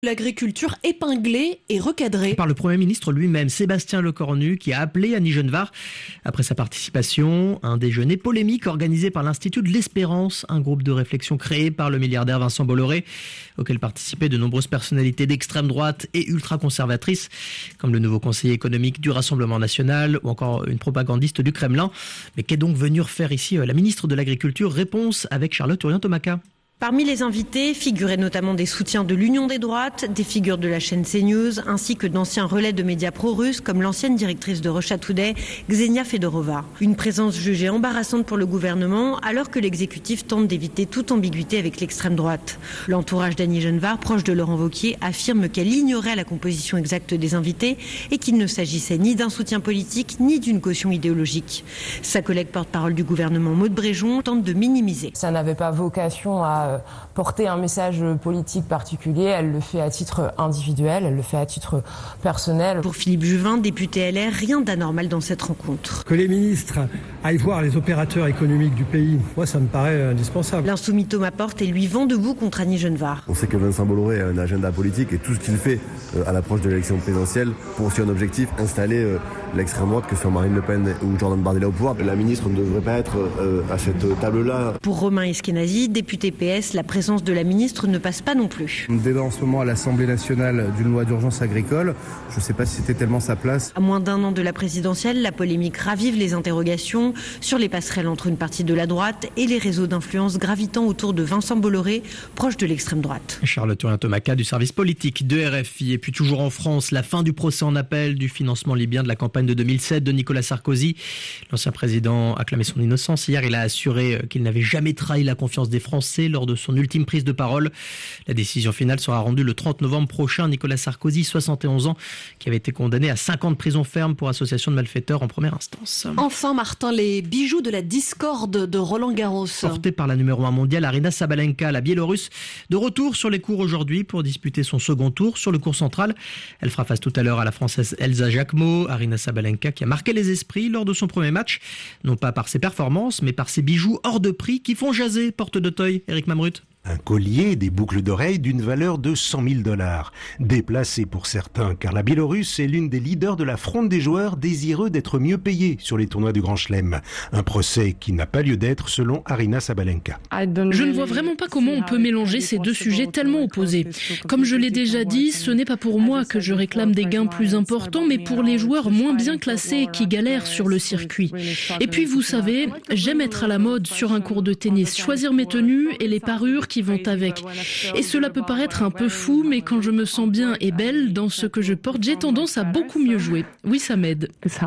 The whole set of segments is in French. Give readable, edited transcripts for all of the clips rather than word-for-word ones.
L'agriculture épinglée et recadrée. Par le Premier ministre lui-même, Sébastien Lecornu, qui a appelé Annie Genevard après sa participation à un déjeuner polémique organisé par l'Institut de l'Espérance, un groupe de réflexion créé par le milliardaire Vincent Bolloré, auquel participaient de nombreuses personnalités d'extrême droite et ultra-conservatrices, comme le nouveau conseiller économique du Rassemblement national ou encore une propagandiste du Kremlin. Mais qu'est donc venue faire ici la ministre de l'Agriculture? Réponse avec Charlotte Ourien-Tomaca. Parmi les invités figuraient notamment des soutiens de l'Union des droites, des figures de la chaîne CNews, ainsi que d'anciens relais de médias pro-russes comme l'ancienne directrice de Russia Today, Ksenia Fedorova. Une présence jugée embarrassante pour le gouvernement alors que l'exécutif tente d'éviter toute ambiguïté avec l'extrême droite. L'entourage d'Annie Genevard, proche de Laurent Wauquiez, affirme qu'elle ignorait la composition exacte des invités et qu'il ne s'agissait ni d'un soutien politique ni d'une caution idéologique. Sa collègue porte-parole du gouvernement, Maud Bréjon, tente de minimiser. Ça n'avait pas vocation à porter un message politique particulier, elle le fait à titre individuel, elle le fait à titre personnel. Pour Philippe Juvin, député LR, rien d'anormal dans cette rencontre. Que les ministres aillent voir les opérateurs économiques du pays, moi ça me paraît indispensable. L'insoumis Thomas Porte est lui vent debout contre Annie Genevard. On sait que Vincent Bolloré a un agenda politique et tout ce qu'il fait à l'approche de l'élection présidentielle pour aussi un objectif, installer l'extrême droite, que ce soit Marine Le Pen ou Jordan Bardella au pouvoir. La ministre ne devrait pas être à cette table-là. Pour Romain Eskenazi, député PS, la présence de la ministre ne passe pas non plus. On débat en ce moment à l'Assemblée nationale d'une loi d'urgence agricole. Je ne sais pas si c'était tellement sa place. À moins d'un an de la présidentielle, la polémique ravive les interrogations sur les passerelles entre une partie de la droite et les réseaux d'influence gravitant autour de Vincent Bolloré, proche de l'extrême droite. Charlotte Ourien-Tomaca du service politique de RFI. Et puis toujours en France, la fin du procès en appel du financement libyen de la campagne de 2007 de Nicolas Sarkozy. L'ancien président a clamé son innocence. Hier, il a assuré qu'il n'avait jamais trahi la confiance des Français lors de son ultime prise de parole. La décision finale sera rendue le 30 novembre prochain. Nicolas Sarkozy, 71 ans, qui avait été condamné à 5 ans de prison ferme pour association de malfaiteurs en première instance. Enfin, Martin, les bijoux de la discorde de Roland Garros. Portée par la numéro 1 mondiale, Aryna Sabalenka, la Biélorusse, de retour sur les cours aujourd'hui pour disputer son second tour sur le court central. Elle fera face tout à l'heure à la Française Elsa Jacquemot. Aryna Sabalenka qui a marqué les esprits lors de son premier match, non pas par ses performances, mais par ses bijoux hors de prix qui font jaser porte d'Auteuil. Éric Mamrut. Un collier, des boucles d'oreilles d'une valeur de 100 000 $. Déplacé pour certains, car la Biélorusse est l'une des leaders de la fronde des joueurs désireux d'être mieux payés sur les tournois du Grand Chelem. Un procès qui n'a pas lieu d'être selon Aryna Sabalenka. Je ne vois vraiment pas comment on peut mélanger ces deux sujets tellement opposés. Comme je l'ai déjà dit, ce n'est pas pour moi que je réclame des gains plus importants, mais pour les joueurs moins bien classés qui galèrent sur le circuit. Et puis vous savez, j'aime être à la mode sur un court de tennis, choisir mes tenues et les parures qui vont avec. Et cela peut paraître un peu fou, mais quand je me sens bien et belle dans ce que je porte, j'ai tendance à beaucoup mieux jouer. Oui, ça m'aide.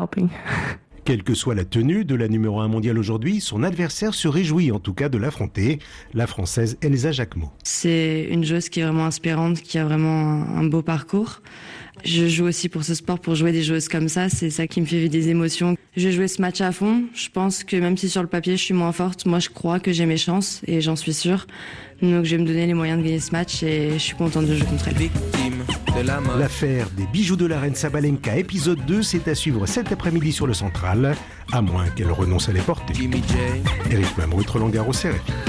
Quelle que soit la tenue de la numéro 1 mondiale aujourd'hui, son adversaire se réjouit en tout cas de l'affronter, la Française Elsa Jacquemot. C'est une joueuse qui est vraiment inspirante, qui a vraiment un beau parcours. Je joue aussi pour ce sport, pour jouer des joueuses comme ça, c'est ça qui me fait vivre des émotions. Je vais jouer ce match à fond, je pense que même si sur le papier je suis moins forte, moi je crois que j'ai mes chances et j'en suis sûre. Donc je vais me donner les moyens de gagner ce match et je suis contente de jouer contre elle. L'affaire des bijoux de la reine Sabalenka, épisode 2, c'est à suivre cet après-midi sur le Central, à moins qu'elle renonce à les porter. Éric Mamrut, Roland Garros, RFI.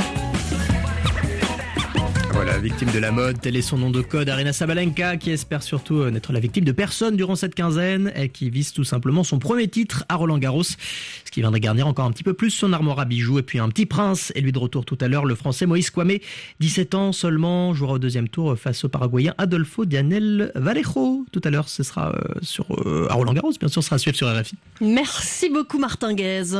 Voilà, victime de la mode, tel est son nom de code, Aryna Sabalenka, qui espère surtout n'être la victime de personne durant cette quinzaine, elle qui vise tout simplement son premier titre à Roland Garros, ce qui viendrait garnir encore un petit peu plus son armoire à bijoux. Et puis un petit prince, et lui de retour tout à l'heure, le français Moïse Kouamé, 17 ans seulement, jouera au deuxième tour face au paraguayen Adolfo Dianel Vallejo. Tout à l'heure, ce sera à Roland Garros, bien sûr, ce sera à suivre sur RFI. Merci beaucoup Martin Guez.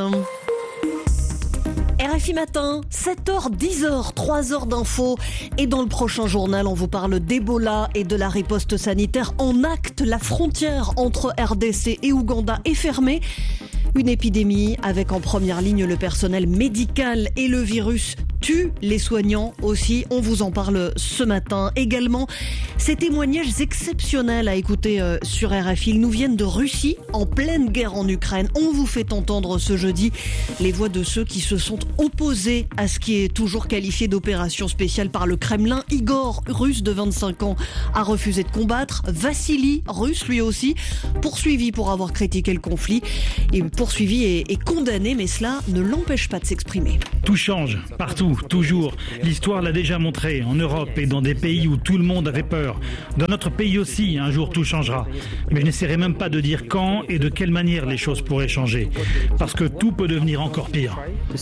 RFI Matin, 7h, 10h, 3h d'infos. Et dans le prochain journal, on vous parle d'Ebola et de la riposte sanitaire en acte. La frontière entre RDC et Ouganda est fermée. Une épidémie avec en première ligne le personnel médical et le virus tue les soignants aussi. On vous en parle ce matin. Également, ces témoignages exceptionnels à écouter sur RFI. Ils nous viennent de Russie, en pleine guerre en Ukraine. On vous fait entendre ce jeudi les voix de ceux qui se sont opposés à ce qui est toujours qualifié d'opération spéciale par le Kremlin. Igor, russe de 25 ans, a refusé de combattre. Vassili, russe lui aussi, poursuivi pour avoir critiqué le conflit. Et poursuivi et condamné, mais cela ne l'empêche pas de s'exprimer. Tout change partout partout, toujours. L'histoire l'a déjà montré, en Europe et dans des pays où tout le monde avait peur. Dans notre pays aussi, un jour tout changera. Mais je n'essaierai même pas de dire quand et de quelle manière les choses pourraient changer. Parce que tout peut devenir encore pire.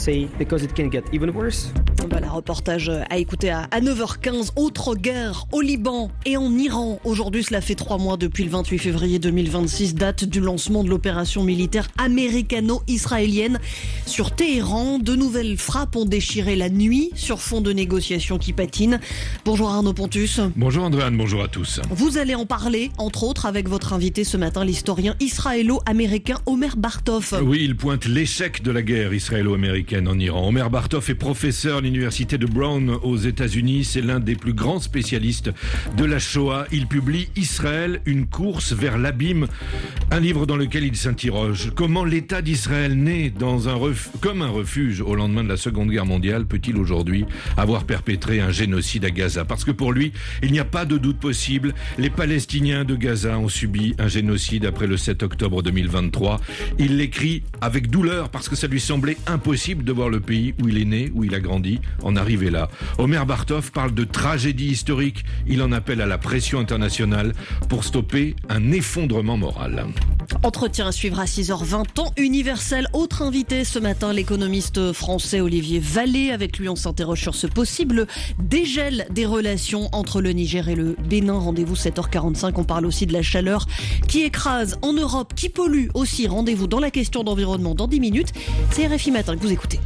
Voilà, reportage à écouter à 9h15. Autre guerre au Liban et en Iran. Aujourd'hui, cela fait 3 mois depuis le 28 février 2026, date du lancement de l'opération militaire américano-israélienne sur Téhéran. De nouvelles frappes ont déchiré la nuit sur fond de négociations qui patinent. Bonjour Arnaud Pontus. Bonjour Andréane, bonjour à tous. Vous allez en parler, entre autres, avec votre invité ce matin, l'historien israélo-américain Omer Bartov. Oui, il pointe l'échec de la guerre israélo-américaine en Iran. Omer Bartov est professeur à l'université de Brown aux États-Unis. C'est l'un des plus grands spécialistes de la Shoah. Il publie Israël, une course vers l'abîme, un livre dans lequel il s'interroge. Comment l'État d'Israël, né comme un refuge au lendemain de la Seconde Guerre mondiale, peut-il aujourd'hui avoir perpétré un génocide à Gaza? Parce que pour lui, il n'y a pas de doute possible. Les Palestiniens de Gaza ont subi un génocide après le 7 octobre 2023. Il l'écrit avec douleur parce que ça lui semblait impossible de voir le pays où il est né, où il a grandi, en arriver là. Omer Bartov parle de tragédie historique. Il en appelle à la pression internationale pour stopper un effondrement moral. Entretien à suivre à 6h20, temps universel. Autre invité ce matin, l'économiste français Olivier Vallée. Avec lui, on s'interroge sur ce possible dégel des relations entre le Niger et le Bénin. Rendez-vous 7h45. On parle aussi de la chaleur qui écrase en Europe, qui pollue aussi. Rendez-vous dans la question d'environnement dans 10 minutes. C'est RFI Matin que vous écoutez.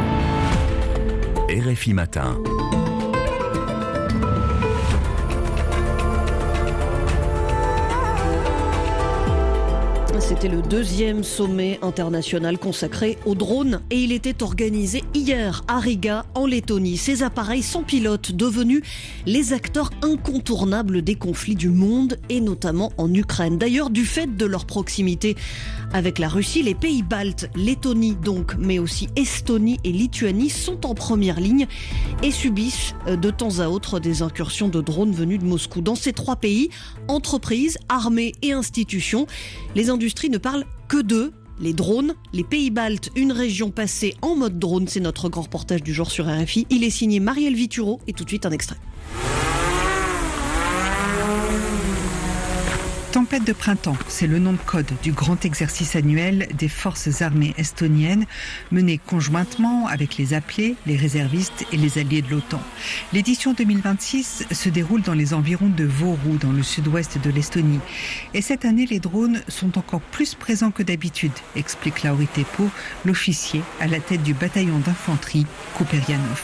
RFI Matin. C'était le 2e sommet international consacré aux drones et il était organisé hier à Riga, en Lettonie. Ces appareils sans pilote devenus les acteurs incontournables des conflits du monde et notamment en Ukraine. D'ailleurs, du fait de leur proximité avec la Russie, les pays baltes, Lettonie donc, mais aussi Estonie et Lituanie sont en première ligne et subissent de temps à autre des incursions de drones venus de Moscou. Dans ces 3 pays, entreprises, armées et institutions, les industries ne parlent que d'eux. Les drones, les pays baltes, une région passée en mode drone, c'est notre grand reportage du jour sur RFI. Il est signé Marielle Vituro et tout de suite un extrait. Tempête de printemps, c'est le nom de code du grand exercice annuel des forces armées estoniennes mené conjointement avec les appelés, les réservistes et les alliés de l'OTAN. L'édition 2026 se déroule dans les environs de Võru, dans le sud-ouest de l'Estonie. Et cette année, les drones sont encore plus présents que d'habitude, explique Lauri Teppo, l'officier à la tête du bataillon d'infanterie Kuperjanov.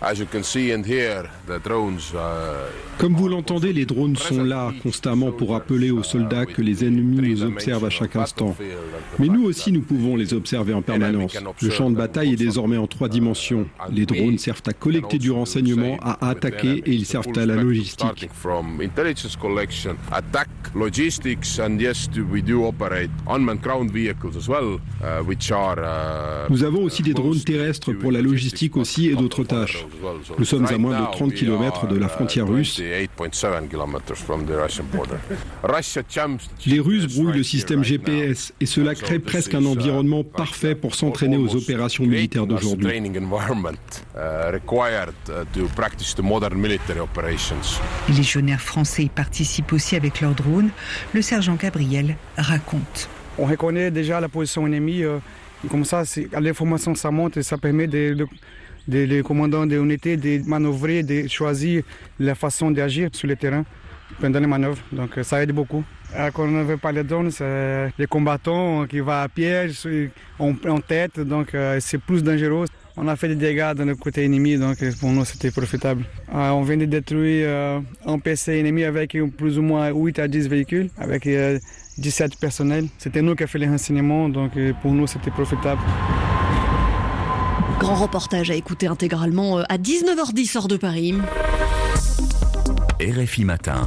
Comme vous l'entendez, les drones sont là constamment pour rappeler aux soldats que les ennemis nous observent à chaque instant. Mais nous aussi, nous pouvons les observer en permanence. Le champ de bataille est désormais en 3 dimensions. Les drones servent à collecter du renseignement, à attaquer et ils servent à la logistique. Nous avons aussi des drones terrestres pour la logistique aussi et d'autres tâches. Nous sommes à moins de 30 km de la frontière russe. Les Russes brouillent le système GPS et cela crée presque un environnement parfait pour s'entraîner aux opérations militaires d'aujourd'hui. Les légionnaires français y participent aussi avec leurs drones. Le sergent Gabriel raconte. On reconnaît déjà la position ennemie. Comme ça, l'information ça monte et ça permet les commandants des unités de manœuvrer, de choisir la façon d'agir sur le terrain pendant les manœuvres. Donc ça aide beaucoup. Quand on ne veut pas les drones, c'est les combattants qui vont à pied, en tête, donc c'est plus dangereux. On a fait des dégâts dans le côté ennemi, donc pour nous c'était profitable. On vient de détruire un PC ennemi avec plus ou moins 8 à 10 véhicules, avec 17 personnels. C'était nous qui avons fait les renseignements, donc pour nous c'était profitable. Grand reportage à écouter intégralement à 19h10 heure de Paris. RFI Matin.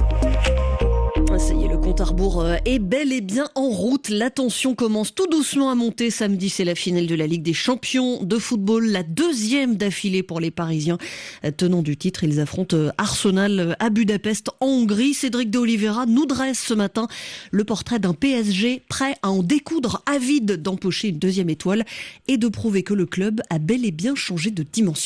Ça y est, le compte à rebours est bel et bien en route. La tension commence tout doucement à monter. Samedi, c'est la finale de la Ligue des Champions de football, la 2e d'affilée pour les Parisiens. Tenants du titre, ils affrontent Arsenal à Budapest, en Hongrie. Cédric de Oliveira nous dresse ce matin le portrait d'un PSG prêt à en découdre, avide d'empocher une 2e étoile et de prouver que le club a bel et bien changé de dimension.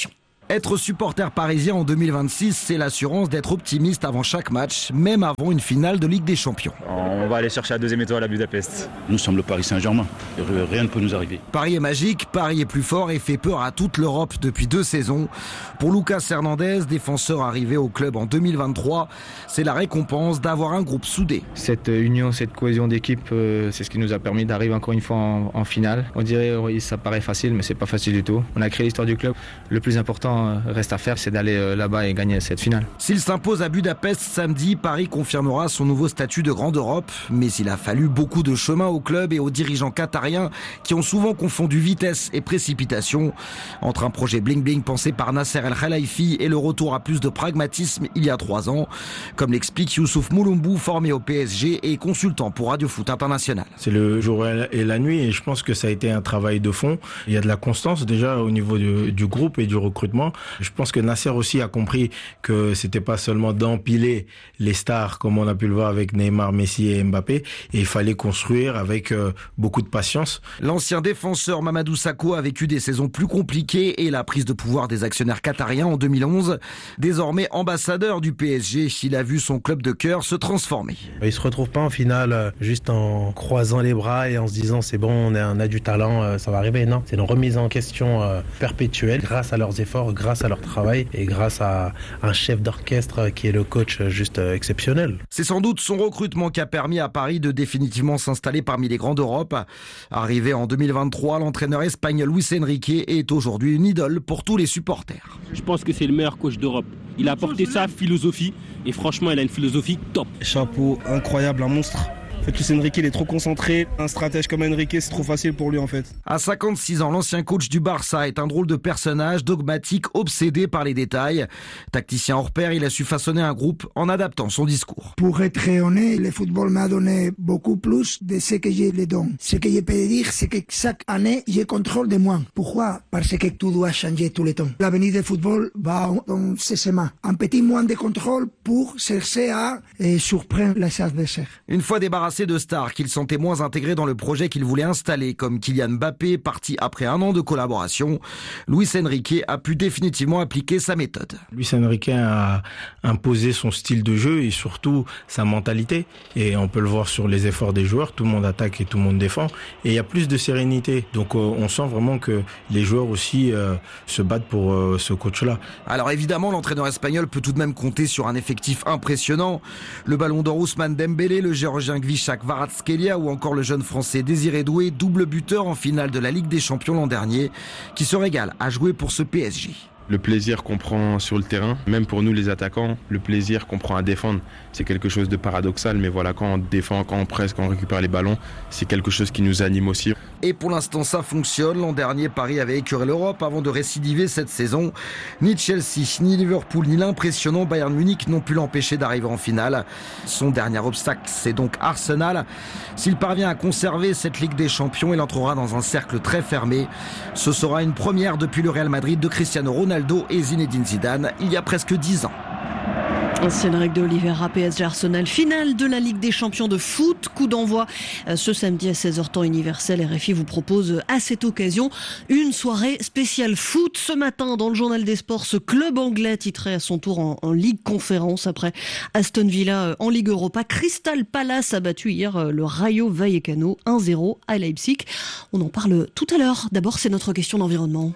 Être supporter parisien en 2026, c'est l'assurance d'être optimiste avant chaque match, même avant une finale de Ligue des Champions. On va aller chercher la 2e étoile à Budapest. Nous sommes le Paris Saint-Germain, rien ne peut nous arriver. Paris est magique, Paris est plus fort et fait peur à toute l'Europe depuis 2 saisons. Pour Lucas Hernandez, défenseur arrivé au club en 2023, c'est la récompense d'avoir un groupe soudé. Cette union, cette cohésion d'équipe, c'est ce qui nous a permis d'arriver encore une fois en finale. On dirait, oui, ça paraît facile, mais c'est pas facile du tout. On a créé l'histoire du club. Le plus important reste à faire, c'est d'aller là-bas et gagner cette finale. S'il s'impose à Budapest samedi, Paris confirmera son nouveau statut de grande Europe. Mais il a fallu beaucoup de chemin au club et aux dirigeants qatariens qui ont souvent confondu vitesse et précipitation. Entre un projet bling-bling pensé par Nasser El Khelaifi et le retour à plus de pragmatisme il y a 3 ans. Comme l'explique Youssouf Moulombou, formé au PSG et consultant pour Radio Foot International. C'est le jour et la nuit et je pense que ça a été un travail de fond. Il y a de la constance déjà au niveau du groupe et du recrutement. Je pense que Nasser aussi a compris que c'était pas seulement d'empiler les stars comme on a pu le voir avec Neymar, Messi et Mbappé, et il fallait construire avec beaucoup de patience. L'ancien défenseur Mamadou Sakho a vécu des saisons plus compliquées et la prise de pouvoir des actionnaires qatariens en 2011. Désormais ambassadeur du PSG, il a vu son club de cœur se transformer. Il se retrouve pas en finale juste en croisant les bras et en se disant c'est bon, on a du talent, ça va arriver. Non, c'est une remise en question perpétuelle grâce à leurs efforts, grâce à leur travail et grâce à un chef d'orchestre qui est le coach juste exceptionnel. C'est sans doute son recrutement qui a permis à Paris de définitivement s'installer parmi les grands d'Europe. Arrivé en 2023, l'entraîneur espagnol Luis Enrique est aujourd'hui une idole pour tous les supporters. Je pense que c'est le meilleur coach d'Europe. Il a apporté sa philosophie et franchement, il a une philosophie top. Chapeau, incroyable, un monstre. En fait, Luis Enrique, il est trop concentré. Un stratège comme Enrique, c'est trop facile pour lui en fait. À 56 ans, l'ancien coach du Barça est un drôle de personnage, dogmatique, obsédé par les détails. Tacticien hors pair, il a su façonner un groupe en adaptant son discours. Pour être honnête, le football m'a donné beaucoup plus de ce que je le donne. Ce que je peux dire, c'est que chaque année, je contrôle de moins. Pourquoi? Parce que tout doit changer tout le temps. L'avenir du football va dans ces mains. Un petit moins de contrôle pour chercher à surprendre les adversaires. Une fois débarrassé de stars qu'il sentait moins intégrés dans le projet qu'il voulait installer, comme Kylian Mbappé, parti après 1 an de collaboration, Luis Enrique a pu définitivement appliquer sa méthode. Luis Enrique a imposé son style de jeu et surtout sa mentalité. Et on peut le voir sur les efforts des joueurs, tout le monde attaque et tout le monde défend. Et il y a plus de sérénité. Donc on sent vraiment que les joueurs aussi se battent pour ce coach-là. Alors évidemment, l'entraîneur espagnol peut tout de même compter sur un effectif impressionnant. Le ballon d'or Ousmane Dembélé, le géorgien Gvichak Kvaratskhelia ou encore le jeune français Désiré Doué, double buteur en finale de la Ligue des Champions l'an dernier, qui se régale à jouer pour ce PSG. Le plaisir qu'on prend sur le terrain, même pour nous les attaquants, le plaisir qu'on prend à défendre, c'est quelque chose de paradoxal, mais voilà, quand on défend, quand on presse, quand on récupère les ballons, c'est quelque chose qui nous anime aussi. Et pour l'instant ça fonctionne. L'an dernier, Paris avait écœuré l'Europe avant de récidiver cette saison. Ni Chelsea, ni Liverpool, ni l'impressionnant Bayern Munich n'ont pu l'empêcher d'arriver en finale. Son dernier obstacle, c'est donc Arsenal. S'il parvient à conserver cette Ligue des Champions, il entrera dans un cercle très fermé. Ce sera une première depuis le Real Madrid de Cristiano Ronaldo et Zinedine Zidane il y a presque 10 ans. Ancienne règle de Oliveira, PSG Arsenal, finale de la Ligue des Champions de foot. Coup d'envoi ce samedi à 16h temps universel. RFI vous propose à cette occasion une soirée spéciale foot. Ce matin, dans le journal des sports, ce club anglais titré à son tour en Ligue Conférence après Aston Villa en Ligue Europa. Crystal Palace a battu hier le Rayo Vallecano 1-0 à Leipzig. On en parle tout à l'heure. D'abord, c'est notre question d'environnement.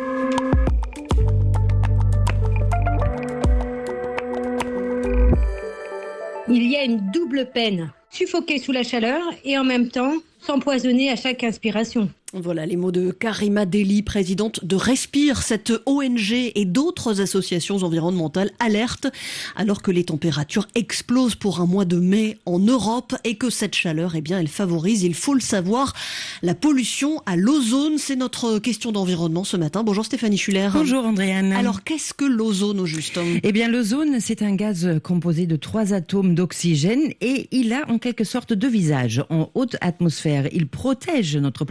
Il y a une double peine, suffoquer sous la chaleur et en même temps s'empoisonner à chaque inspiration. Voilà les mots de Karima Deli, présidente de Respire. Cette ONG et d'autres associations environnementales alertent alors que les températures explosent pour un mois de mai en Europe et que cette chaleur, eh bien, elle favorise, il faut le savoir, la pollution à l'ozone. C'est notre question d'environnement ce matin. Bonjour Stéphanie Schuller. Bonjour Andréane. Alors qu'est-ce que l'ozone au juste? Eh bien l'ozone, c'est un gaz composé de 3 atomes d'oxygène et il a en quelque sorte 2 visages. En haute atmosphère, il protège notre planète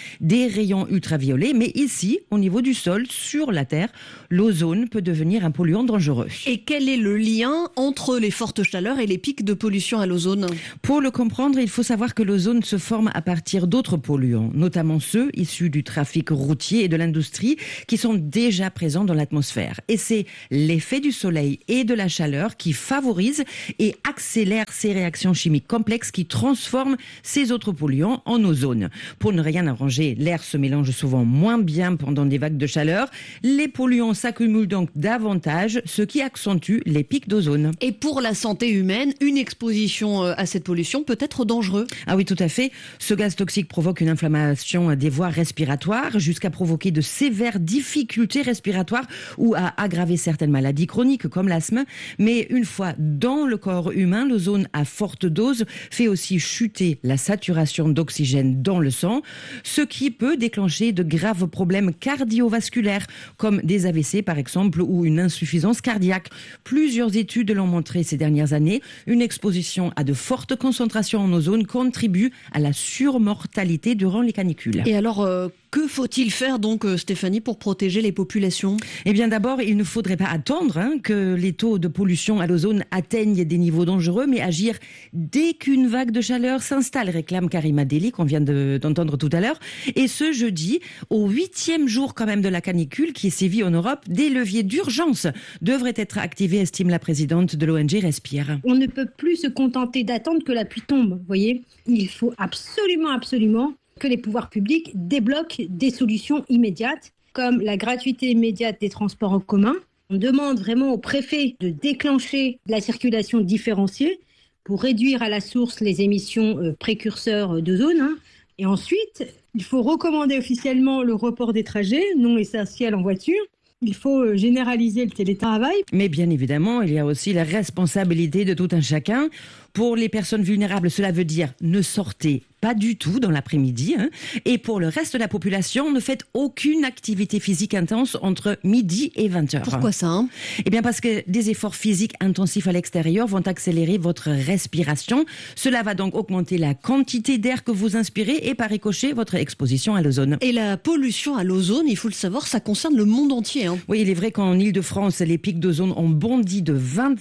des rayons ultraviolets. Mais ici, au niveau du sol, sur la Terre, l'ozone peut devenir un polluant dangereux. Et quel est le lien entre les fortes chaleurs et les pics de pollution à l'ozone ? Pour le comprendre, il faut savoir que l'ozone se forme à partir d'autres polluants, notamment ceux issus du trafic routier et de l'industrie qui sont déjà présents dans l'atmosphère. Et c'est l'effet du soleil et de la chaleur qui favorise et accélère ces réactions chimiques complexes qui transforment ces autres polluants en ozone. Pour ne rien arranger, l'air se mélange souvent moins bien pendant des vagues de chaleur. Les polluants s'accumulent donc davantage, ce qui accentue les pics d'ozone. Et pour la santé humaine, une exposition à cette pollution peut être dangereux. Ah oui, tout à fait. Ce gaz toxique provoque une inflammation des voies respiratoires jusqu'à provoquer de sévères difficultés respiratoires ou à aggraver certaines maladies chroniques comme l'asthme. Mais une fois dans le corps humain, l'ozone à forte dose fait aussi chuter la saturation d'oxygène dans le sang, ce qui peut déclencher de graves problèmes cardiovasculaires comme des AVC par exemple ou une insuffisance cardiaque. Plusieurs études l'ont montré ces dernières années. Une exposition à de fortes concentrations en ozone contribue à la surmortalité durant les canicules. Et alors, que faut-il faire donc, Stéphanie, pour protéger les populations ? Eh bien d'abord, il ne faudrait pas attendre que les taux de pollution à l'ozone atteignent des niveaux dangereux, mais agir dès qu'une vague de chaleur s'installe, réclame Karima Deli, qu'on vient d'entendre tout à l'heure. Et ce jeudi, au 8e jour quand même de la canicule qui sévit en Europe, des leviers d'urgence devraient être activés, estime la présidente de l'ONG Respire. On ne peut plus se contenter d'attendre que la pluie tombe, vous voyez. Il faut absolument que les pouvoirs publics débloquent des solutions immédiates, comme la gratuité immédiate des transports en commun. On demande vraiment au préfet de déclencher la circulation différenciée pour réduire à la source les émissions précurseurs d'ozone. Et ensuite, il faut recommander officiellement le report des trajets non essentiels en voiture. Il faut généraliser le télétravail. Mais bien évidemment, il y a aussi la responsabilité de tout un chacun. Pour les personnes vulnérables, cela veut dire ne sortez pas du tout dans l'après-midi. Et pour le reste de la population, ne faites aucune activité physique intense entre midi et 20h. Pourquoi ça ? Eh bien parce que des efforts physiques intensifs à l'extérieur vont accélérer votre respiration. Cela va donc augmenter la quantité d'air que vous inspirez et par ricochet votre exposition à l'ozone. Et la pollution à l'ozone, il faut le savoir, ça concerne le monde entier. Oui, il est vrai qu'en Île-de-France, les pics d'ozone ont bondi de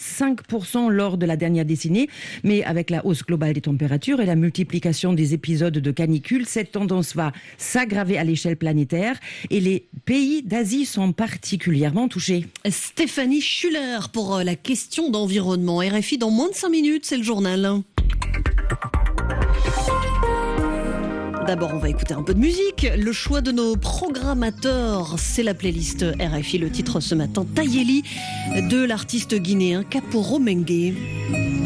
25% lors de la dernière décennie. Mais avec la hausse globale des températures et la multiplication des épisodes de canicule, cette tendance va s'aggraver à l'échelle planétaire et les pays d'Asie sont particulièrement touchés. Stéphanie Schuller pour la question d'environnement. RFI dans moins de 5 minutes, c'est le journal. D'abord, on va écouter un peu de musique. Le choix de nos programmateurs, c'est la playlist RFI. Le titre ce matin, Tayeli, de l'artiste guinéen Kaporo Mengue.